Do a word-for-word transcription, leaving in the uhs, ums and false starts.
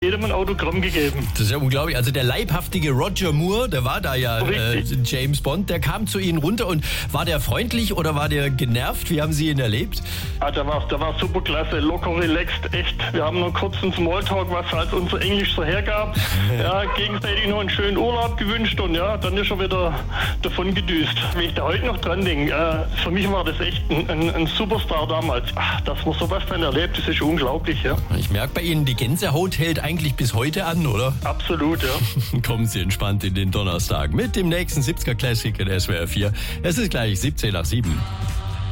jedem ein Autogramm gegeben. Das ist ja unglaublich. Also der leibhaftige Roger Moore, der war da ja äh, James Bond, der kam zu Ihnen runter und war der freundlich oder war der genervt? Wie haben Sie ihn erlebt? Ah, der war, der war super klasse, locker, relaxed, echt. Wir haben noch einen kurzen Smalltalk, was halt unser Englisch so hergab. Ja, gegenseitig noch einen schönen Urlaub gewünscht und ja, dann ist er wieder davon gedüst. Wenn ich da heute noch dran denke, äh, für mich war das echt ein, ein, ein Superstar damals. Ach, dass man sowas dann erlebt, das ist unglaublich, ja. Ich merke bei Ihnen, die Gänsehaut hält eigentlich bis heute an, oder? Absolut, ja. Kommen Sie entspannt in den Donnerstag mit dem nächsten siebziger Classic in S W R vier. Es ist gleich siebzehn nach sieben.